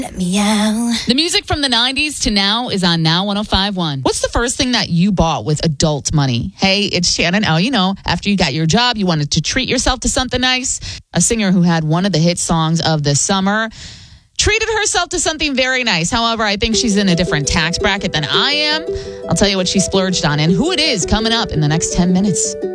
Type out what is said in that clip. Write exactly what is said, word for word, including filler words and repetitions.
Let me out. The music from the nineties to now is on Now one oh five point one. What's the first thing that you bought with adult money? Hey, it's Shannon L. You know, after you got your job, you wanted to treat yourself to something nice. A singer who had one of the hit songs of the summer treated herself to something very nice. However, I think she's in a different tax bracket than I am. I'll tell you what she splurged on and who it is coming up in the next ten minutes.